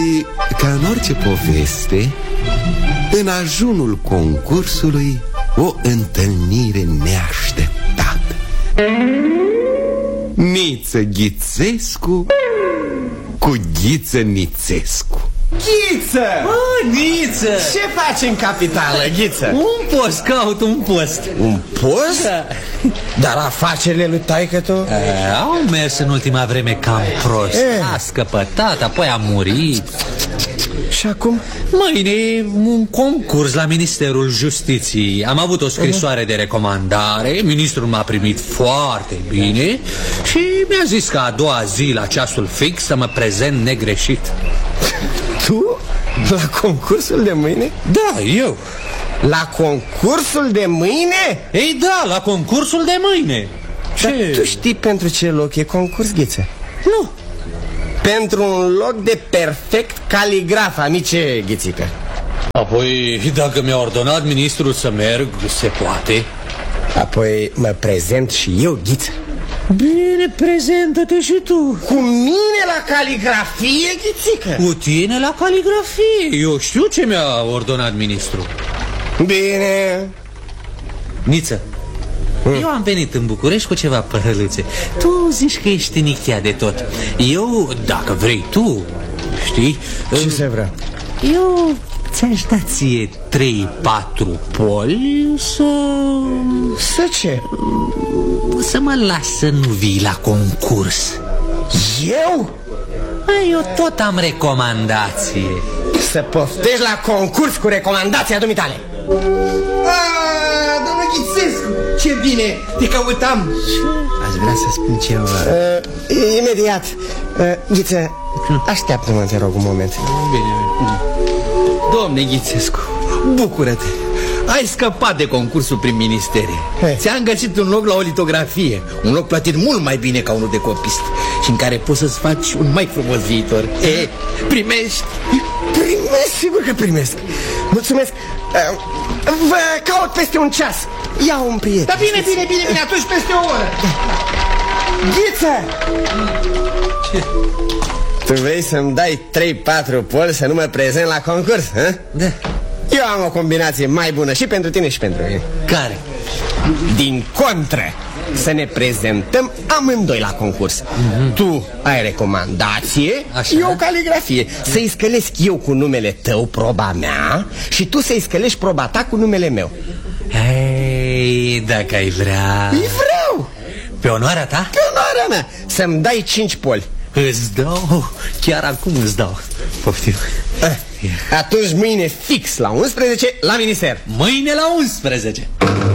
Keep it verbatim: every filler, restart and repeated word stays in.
Ca în orice poveste, în ajunul concursului, o întâlnire neașteptată. Niță Ghițescu cu Ghiță Nițescu. Ghiță! Bă, Niță! Ce faci în capitală, Ghiță? Un post, caut un post. Un post? Da. Dar afacerile lui taică-tu? E, au mers în ultima vreme cam prost. E. A scăpătat, apoi a murit. Și acum? Mâine un concurs la Ministerul Justiției. Am avut o scrisoare de recomandare. Ministrul m-a primit foarte bine și mi-a zis că a doua zi la ceasul fix să mă prezent negreșit. Tu? La concursul de mâine? Da, eu. La concursul de mâine? Ei da, la concursul de mâine. Ce? Dar tu știi pentru ce loc e concurs, Ghiță? Nu. Pentru un loc de perfect caligraf, amice Ghițică. Apoi, dacă mi-a ordonat ministrul să merg, se poate. Apoi mă prezent și eu, Ghiță. Bine, prezentă-te și tu. Cu mine la caligrafie, Ghițică? Cu tine la caligrafie. Eu știu ce mi-a ordonat ministrul. Bine. Niță, hmm. eu am venit în București cu ceva părăluțe. Tu zici că ești nichea de tot. Eu, dacă vrei tu, știi? Ce se vrea? Eu ți-aș da ție trei patru poli să... Să ce? Să mă las să nu vii la concurs. Eu? Eu tot am recomandație. Să poftești la concurs cu recomandația dumitale. Aaa, domnul Ghițescu, ce bine, te căutam. Aș vrea să spun ceva. uh, Imediat. uh, Ghiță, așteaptă-mă, te rog, un moment. Bine, bine. Domne Ghițescu, bucură-te. Ai scăpat de concursul prin ministerie. Ți-am găsit un loc la o litografie. Un loc plătit mult mai bine ca unul de copist și în care poți să-ți faci un mai frumos viitor. E, primești? Primesc, sigur că primesc. Mulțumesc. Vă caut peste un ceas. Ia un prieten. Da, bine, bine, bine, bine, atunci peste o oră. Ghiță! Ce? Tu vrei să-mi dai trei patru poli să nu mă prezent la concurs, hă? Da. Eu am o combinație mai bună și pentru tine și pentru mine. Care? Din contră, să ne prezentăm amândoi la concurs. mm-hmm. Tu ai recomandație, așa? Eu caligrafie. Să-i scălesc eu cu numele tău proba mea și tu să-i scălești proba ta cu numele meu. Hei, dacă ai vrea... Îi vreau! Pe onoarea ta? Pe onoarea mea. Să-mi dai cinci poli. Îți dau, chiar acum îți dau. Poftim. Atunci mâine fix la unsprezece la minister. Mâine la unsprezece.